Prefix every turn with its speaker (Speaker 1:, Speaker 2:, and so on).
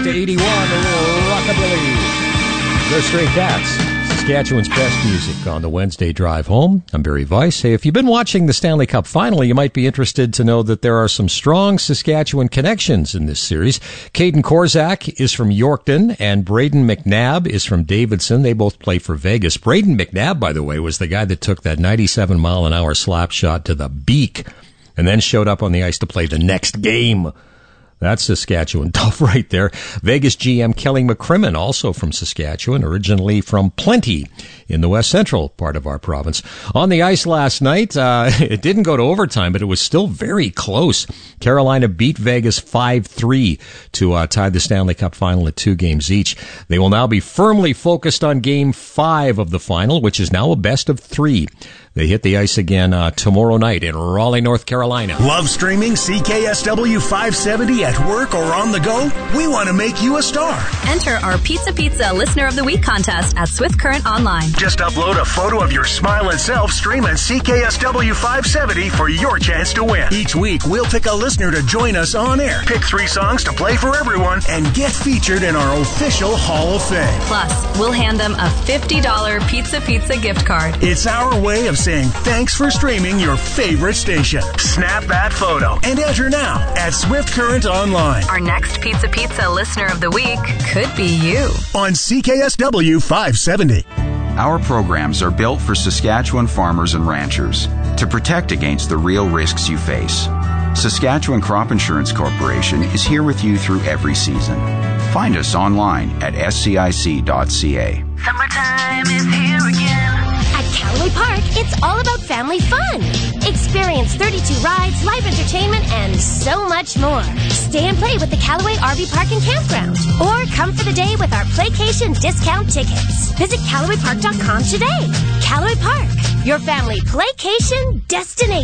Speaker 1: back to 81, a little rockabilly. The Stray Cats, Saskatchewan's best music on the Wednesday drive home. I'm Barry Weiss. Hey, if you've been watching the Stanley Cup Final, you might be interested to know that there are some strong Saskatchewan connections in this series. Caden Korzak is from Yorkton, and Braden McNabb is from Davidson. They both play for Vegas. Braden McNabb, by the way, was the guy that took that 97-mile-an-hour slap shot to the beak and then showed up on the ice to play the next game. That's Saskatchewan tough right there. Vegas GM Kelly McCrimmon, also from Saskatchewan, originally from Plenty in the west central part of our province. On the ice last night, it didn't go to overtime, but it was still very close. Carolina beat Vegas 5-3 to tie the Stanley Cup Final at 2 games each. They will now be firmly focused on Game 5 of the final, which is now a best of 3. They hit the ice again tomorrow night in Raleigh, North Carolina.
Speaker 2: Love streaming CKSW 570 at work or on the go? We want to make you a star.
Speaker 3: Enter our Pizza Listener of the Week contest at Swift Current Online.
Speaker 2: Just upload a photo of your smiling self streaming CKSW 570 for your chance to win. Each week, we'll pick a listener to join us on air, pick 3 songs to play for everyone, and get featured in our official Hall of Fame.
Speaker 3: Plus, we'll hand them a $50 Pizza gift card.
Speaker 2: It's our way of saying thanks for streaming your favorite station. Snap that photo and enter now at Swift Current Online.
Speaker 3: Our next Pizza Listener of the Week could be you.
Speaker 2: On CKSW 570.
Speaker 4: Our programs are built for Saskatchewan farmers and ranchers to protect against the real risks you face. Saskatchewan Crop Insurance Corporation is here with you through every season. Find us online at scic.ca.
Speaker 5: Summertime is here again.
Speaker 6: At Callaway Park, it's all about family fun. Experience 32 rides, live entertainment, and so much more. Stay and play with the Callaway RV Park and Campground. Or come for the day with our Playcation discount tickets. Visit CallawayPark.com today. Callaway Park, your family playcation destination.